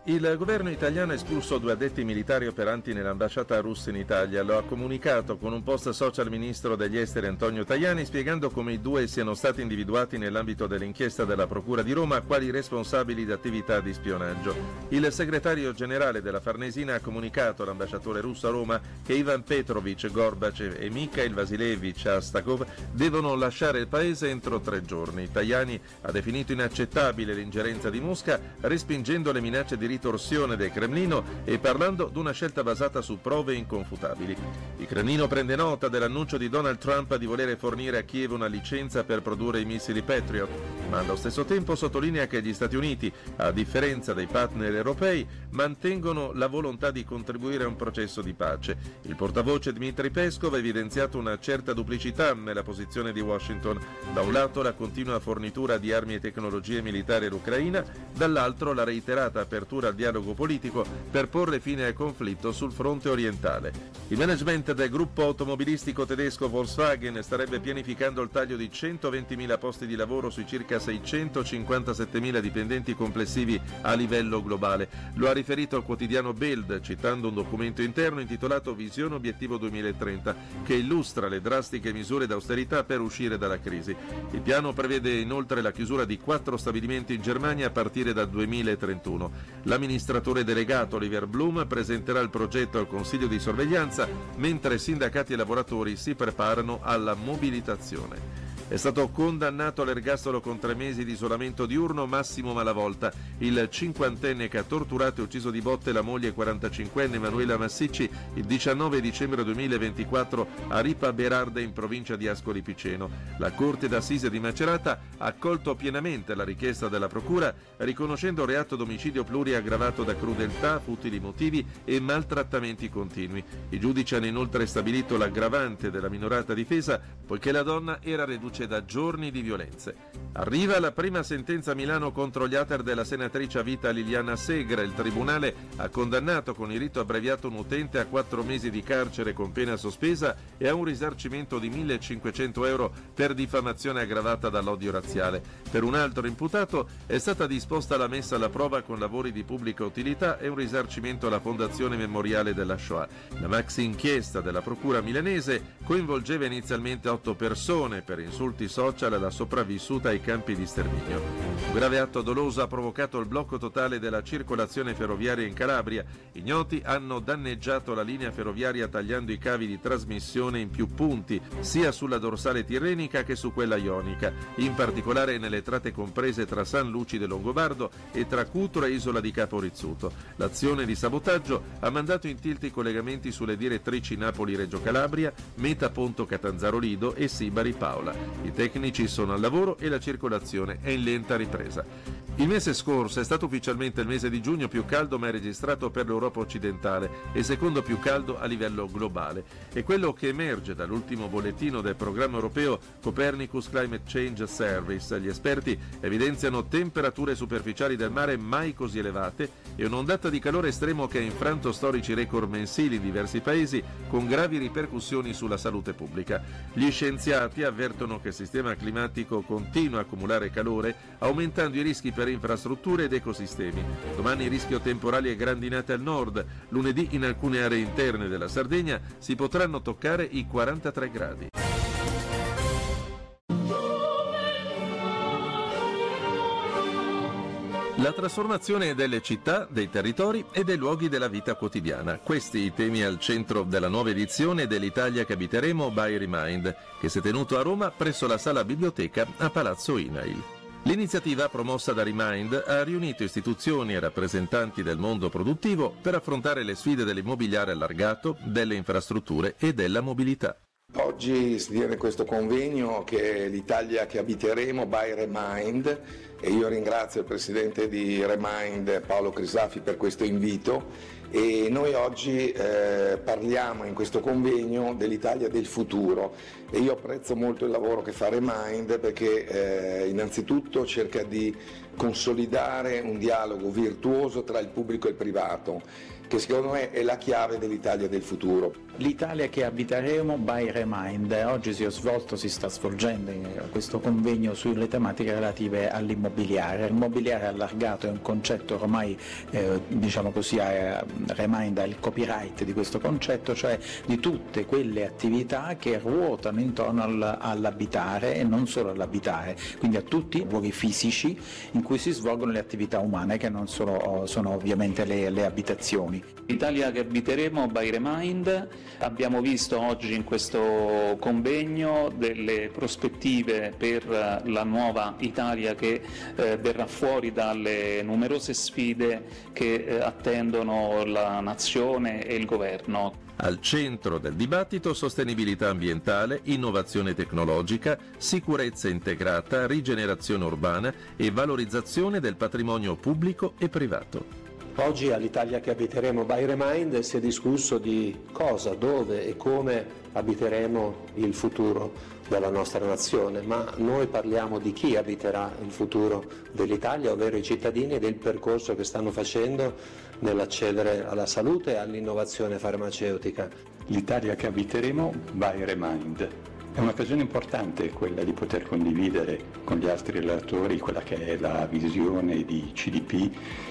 Il governo italiano ha espulso 2 addetti militari operanti nell'ambasciata russa in Italia. Lo ha comunicato con un post social il ministro degli esteri Antonio Tajani, spiegando come i 2 siano stati individuati nell'ambito dell'inchiesta della Procura di Roma quali responsabili di attività di spionaggio. Il segretario generale della Farnesina ha comunicato all'ambasciatore russo a Roma che Ivan Petrovic Gorbachev e Mikhail Vasilevich Astakov devono lasciare il paese entro 3 giorni. Tajani ha definito inaccettabile l'ingerenza di Mosca, respingendo le minacce di ritorsione del Cremlino e parlando di una scelta basata su prove inconfutabili. Il Cremlino prende nota dell'annuncio di Donald Trump di volere fornire a Kiev una licenza per produrre i missili Patriot, ma allo stesso tempo sottolinea che gli Stati Uniti, a differenza dei partner europei, mantengono la volontà di contribuire a un processo di pace. Il portavoce Dmitry Peskov ha evidenziato una certa duplicità nella posizione di Washington. Da un lato la continua fornitura di armi e tecnologie militari all'Ucraina, dall'altro la reiterata apertura al dialogo politico per porre fine al conflitto sul fronte orientale. Il management del gruppo automobilistico tedesco Volkswagen starebbe pianificando il taglio di 120.000 posti di lavoro sui circa 657.000 dipendenti complessivi a livello globale. Lo ha riferito il quotidiano Bild, citando un documento interno intitolato Visione Obiettivo 2030, che illustra le drastiche misure d'austerità per uscire dalla crisi. Il piano prevede inoltre la chiusura di 4 stabilimenti in Germania a partire dal 2031. L'amministratore delegato Oliver Blum presenterà il progetto al Consiglio di sorveglianza, mentre sindacati e lavoratori si preparano alla mobilitazione. È stato condannato all'ergastolo con 3 mesi di isolamento diurno Massimo Malavolta, il 50enne che ha torturato e ucciso di botte la moglie 45enne Emanuela Massicci il 19 dicembre 2024 a Ripa Berarde in provincia di Ascoli Piceno. La Corte d'Assise di Macerata ha accolto pienamente la richiesta della Procura, riconoscendo reato d'omicidio pluriaggravato da crudeltà, futili motivi e maltrattamenti continui. I giudici hanno inoltre stabilito l'aggravante della minorata difesa, poiché la donna era reduce da giorni di violenze. Arriva la prima sentenza a Milano contro gli hater della senatrice a vita Liliana Segre. Il tribunale ha condannato con il rito abbreviato un utente a 4 mesi di carcere con pena sospesa e a un risarcimento di 1.500 euro per diffamazione aggravata dall'odio razziale. Per un altro imputato è stata disposta la messa alla prova con lavori di pubblica utilità e un risarcimento alla Fondazione Memoriale della Shoah. La maxi inchiesta della procura milanese coinvolgeva inizialmente 8 persone per insulti social alla sopravvissuta ai campi di sterminio. Un grave atto doloso ha provocato il blocco totale della circolazione ferroviaria in Calabria. Ignoti hanno danneggiato la linea ferroviaria tagliando i cavi di trasmissione in più punti, sia sulla dorsale tirrenica che su quella ionica, in particolare nelle tratte comprese tra San Lucido e Longobardo e tra Cutro e Isola di Capo Rizzuto. L'azione di sabotaggio ha mandato in tilt i collegamenti sulle direttrici Napoli-Reggio Calabria, Meta Ponto Catanzaro Lido e Sibari Paola. I tecnici sono al lavoro e la circolazione è in lenta ripresa. Il mese scorso è stato ufficialmente il mese di giugno più caldo mai registrato per l'Europa occidentale e secondo più caldo a livello globale. È quello che emerge dall'ultimo bollettino del programma europeo Copernicus Climate Change Service. Gli esperti evidenziano temperature superficiali del mare mai così elevate e un'ondata di calore estremo che ha infranto storici record mensili in diversi paesi con gravi ripercussioni sulla salute pubblica. Gli scienziati avvertono che il sistema climatico continua a accumulare calore, aumentando i rischi per infrastrutture ed ecosistemi. Domani rischio temporali e grandinate al nord. Lunedì in alcune aree interne della Sardegna si potranno toccare i 43 gradi. La trasformazione delle città, dei territori e dei luoghi della vita quotidiana. Questi i temi al centro della nuova edizione dell'Italia che abiteremo by Remind, che si è tenuto a Roma presso la sala biblioteca a Palazzo Inail. L'iniziativa promossa da Remind ha riunito istituzioni e rappresentanti del mondo produttivo per affrontare le sfide dell'immobiliare allargato, delle infrastrutture e della mobilità. Oggi si tiene questo convegno che è l'Italia che abiteremo by Remind e io ringrazio il presidente di Remind Paolo Crisafi per questo invito e noi oggi parliamo in questo convegno dell'Italia del futuro e io apprezzo molto il lavoro che fa Remind perché innanzitutto cerca di consolidare un dialogo virtuoso tra il pubblico e il privato, che secondo me è la chiave dell'Italia del futuro. L'Italia che abiteremo by Remind. Oggi si sta svolgendo questo convegno sulle tematiche relative all'immobiliare. L'immobiliare allargato è un concetto ormai, diciamo così, Remind ha il copyright di questo concetto, cioè di tutte quelle attività che ruotano intorno all'abitare e non solo all'abitare, quindi a tutti i luoghi fisici in cui si svolgono le attività umane, che non sono ovviamente le abitazioni. L'Italia che abiteremo by Remind. Abbiamo visto oggi in questo convegno delle prospettive per la nuova Italia che verrà fuori dalle numerose sfide che attendono la nazione e il governo. Al centro del dibattito sostenibilità ambientale, innovazione tecnologica, sicurezza integrata, rigenerazione urbana e valorizzazione del patrimonio pubblico e privato. Oggi all'Italia che abiteremo by Remind si è discusso di cosa, dove e come abiteremo il futuro della nostra nazione, ma noi parliamo di chi abiterà il futuro dell'Italia, ovvero i cittadini, e del percorso che stanno facendo nell'accedere alla salute e all'innovazione farmaceutica. L'Italia che abiteremo by Remind. È un'occasione importante quella di poter condividere con gli altri relatori quella che è la visione di CDP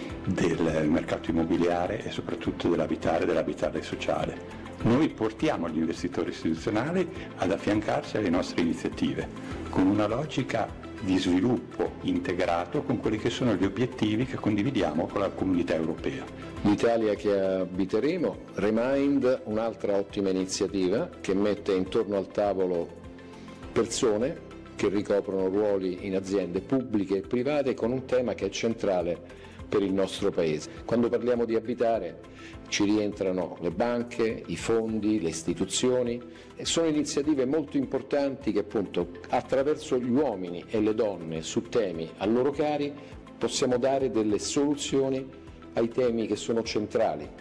del mercato immobiliare e soprattutto dell'abitare sociale. Noi portiamo gli investitori istituzionali ad affiancarsi alle nostre iniziative con una logica di sviluppo integrato con quelli che sono gli obiettivi che condividiamo con la comunità europea. L'Italia che abiteremo, Remind, un'altra ottima iniziativa che mette intorno al tavolo persone che ricoprono ruoli in aziende pubbliche e private con un tema che è centrale per il nostro Paese. Quando parliamo di abitare ci rientrano le banche, i fondi, le istituzioni e sono iniziative molto importanti che appunto attraverso gli uomini e le donne su temi a loro cari possiamo dare delle soluzioni ai temi che sono centrali.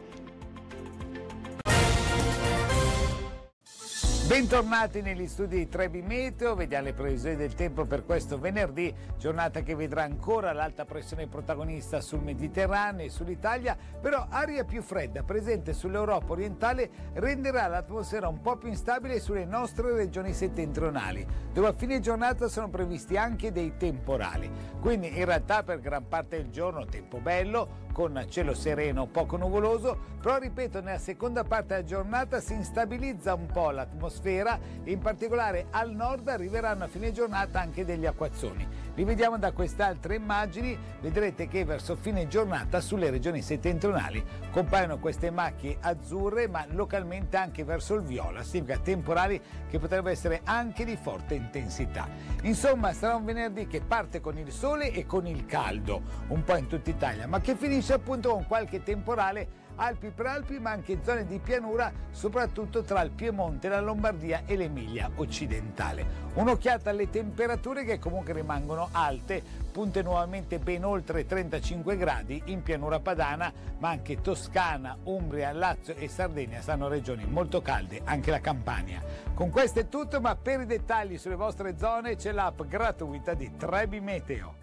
Bentornati negli studi di Trebi Meteo, vediamo le previsioni del tempo per questo venerdì, giornata che vedrà ancora l'alta pressione protagonista sul Mediterraneo e sull'Italia, però aria più fredda presente sull'Europa orientale renderà l'atmosfera un po' più instabile sulle nostre regioni settentrionali, dove a fine giornata sono previsti anche dei temporali. Quindi in realtà per gran parte del giorno tempo bello, con cielo sereno poco nuvoloso, però ripeto nella seconda parte della giornata si instabilizza un po' l'atmosfera e in particolare al nord arriveranno a fine giornata anche degli acquazzoni. Li vediamo da queste altre immagini, vedrete che verso fine giornata sulle regioni settentrionali compaiono queste macchie azzurre ma localmente anche verso il viola, significa temporali che potrebbero essere anche di forte intensità. Insomma sarà un venerdì che parte con il sole e con il caldo, un po' in tutta Italia, ma che finisce appunto con qualche temporale Alpi per Alpi, ma anche zone di pianura, soprattutto tra il Piemonte, la Lombardia e l'Emilia occidentale. Un'occhiata alle temperature che comunque rimangono alte, punte nuovamente ben oltre 35 gradi in pianura padana, ma anche Toscana, Umbria, Lazio e Sardegna saranno regioni molto calde, anche la Campania. Con questo è tutto, ma per i dettagli sulle vostre zone c'è l'app gratuita di Trebi Meteo.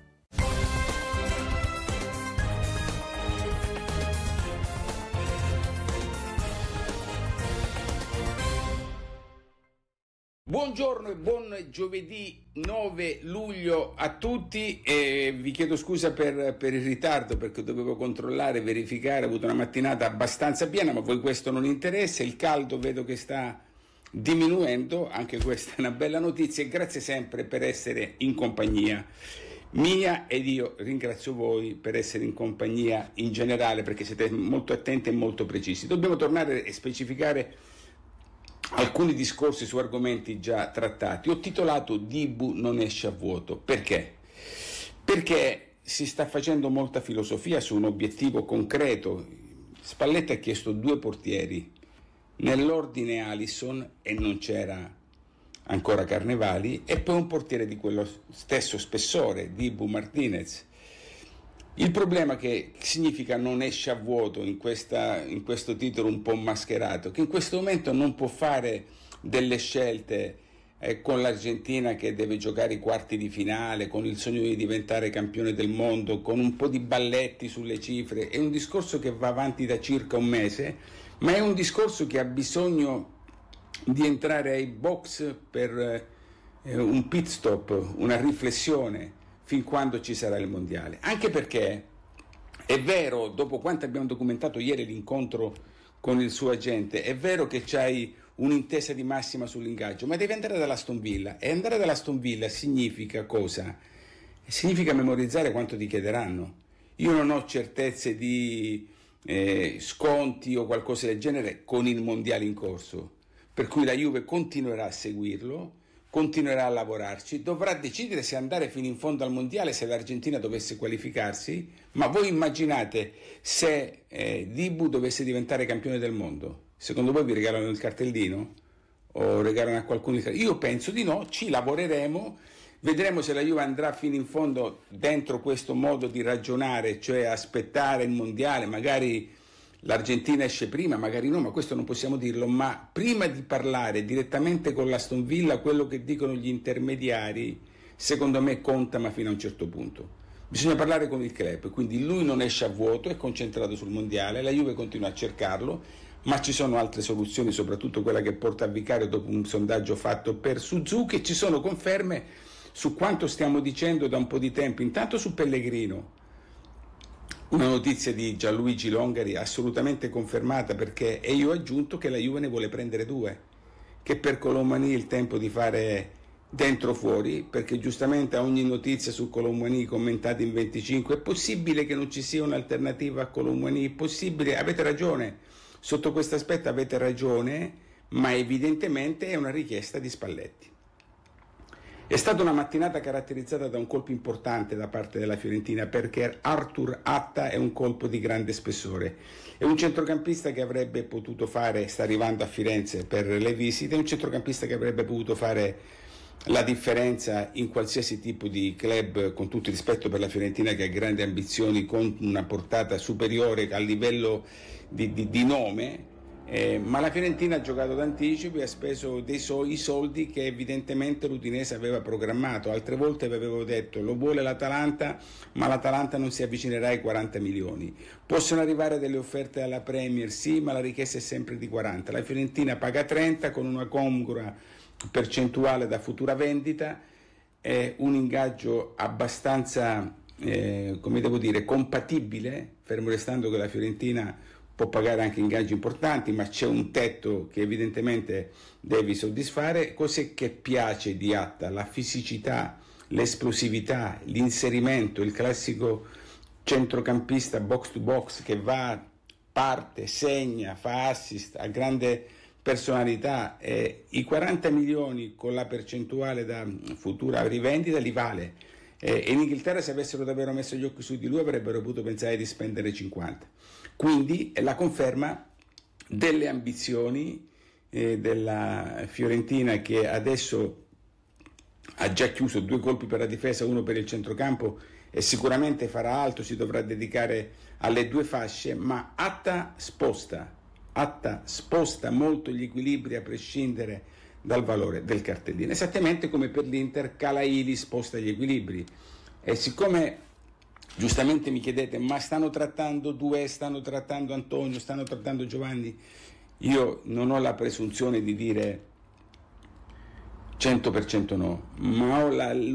Buongiorno e buon giovedì 9 luglio a tutti e vi chiedo scusa per il ritardo perché dovevo controllare, verificare, ho avuto una mattinata abbastanza piena, ma a voi questo non interessa, il caldo vedo che sta diminuendo, anche questa è una bella notizia e grazie sempre per essere in compagnia mia ed io ringrazio voi per essere in compagnia in generale perché siete molto attenti e molto precisi. Dobbiamo tornare e specificare alcuni discorsi su argomenti già trattati. Ho titolato Dibu non esce a vuoto. Perché? Perché si sta facendo molta filosofia su un obiettivo concreto. Spalletti ha chiesto 2 portieri, nell'ordine Alisson e non c'era ancora Carnevali, e poi un portiere di quello stesso spessore, Dibu Martinez. Il problema che significa non esce a vuoto in questo titolo un po' mascherato, che in questo momento non può fare delle scelte con l'Argentina che deve giocare i quarti di finale, con il sogno di diventare campione del mondo, con un po' di balletti sulle cifre. È un discorso che va avanti da circa un mese, ma è un discorso che ha bisogno di entrare ai box per un pit stop, una riflessione fin quando ci sarà il mondiale. Anche perché è vero, dopo quanto abbiamo documentato ieri l'incontro con il suo agente, è vero che c'hai un'intesa di massima sull'ingaggio, ma devi andare dall'Aston Villa, e andare dall'Aston Villa significa cosa? Significa memorizzare quanto ti chiederanno. Io non ho certezze di sconti o qualcosa del genere con il mondiale in corso, per cui la Juve continuerà a seguirlo, continuerà a lavorarci, dovrà decidere se andare fino in fondo al mondiale se l'Argentina dovesse qualificarsi. Ma voi immaginate se Dibu dovesse diventare campione del mondo, secondo voi vi regalano il cartellino o regalano a qualcuno il cartellino? Io penso di no, ci lavoreremo, vedremo se la Juve andrà fino in fondo dentro questo modo di ragionare, cioè aspettare il mondiale, magari l'Argentina esce prima, magari no, ma questo non possiamo dirlo. Ma prima di parlare direttamente con l'Aston Villa, quello che dicono gli intermediari, secondo me conta, ma fino a un certo punto. Bisogna parlare con il club, quindi lui non esce a vuoto, è concentrato sul mondiale, la Juve continua a cercarlo, ma ci sono altre soluzioni, soprattutto quella che porta a Vicario dopo un sondaggio fatto per Suzuki, e ci sono conferme su quanto stiamo dicendo da un po' di tempo. Intanto su Pellegrino, una notizia di Gianluigi Longari assolutamente confermata, perché e io ho aggiunto che la Juve ne vuole prendere 2, che per Colomani è il tempo di fare dentro fuori, perché giustamente a ogni notizia su Colomani commentata in 25 è possibile che non ci sia un'alternativa a Colomani, è possibile, avete ragione, sotto questo aspetto avete ragione, ma evidentemente è una richiesta di Spalletti. È stata una mattinata caratterizzata da un colpo importante da parte della Fiorentina, perché Arthur Atta è un colpo di grande spessore. È un centrocampista che avrebbe potuto fare, sta arrivando a Firenze per le visite, è un centrocampista che avrebbe potuto fare la differenza in qualsiasi tipo di club, con tutto il rispetto per la Fiorentina che ha grandi ambizioni, con una portata superiore a livello di nome. Ma la Fiorentina ha giocato d'anticipo e ha speso i soldi che evidentemente l'Udinese aveva programmato. Altre volte vi avevo detto lo vuole l'Atalanta, ma l'Atalanta non si avvicinerà ai 40 milioni. Possono arrivare delle offerte alla Premier, sì, ma la richiesta è sempre di 40. La Fiorentina paga 30 con una congrua percentuale da futura vendita, è un ingaggio abbastanza compatibile, fermo restando che la Fiorentina può pagare anche ingaggi importanti, ma c'è un tetto che evidentemente devi soddisfare. Cos'è che piace di Atta? La fisicità, l'esplosività, l'inserimento, il classico centrocampista box to box che va, parte, segna, fa assist, ha grande personalità. I 40 milioni con la percentuale da futura rivendita li vale. In Inghilterra, se avessero davvero messo gli occhi su di lui, avrebbero potuto pensare di spendere 50. Quindi è la conferma delle ambizioni della Fiorentina, che adesso ha già chiuso 2 colpi per la difesa, 1 per il centrocampo, e sicuramente farà altro, si dovrà dedicare alle 2 fasce, ma Atta sposta molto gli equilibri a prescindere dal valore del cartellino, esattamente come per l'Inter Calaili sposta gli equilibri. E siccome giustamente mi chiedete, ma stanno trattando Doué, stanno trattando Antonio, stanno trattando Giovanni, io non ho la presunzione di dire 100% no, ma ho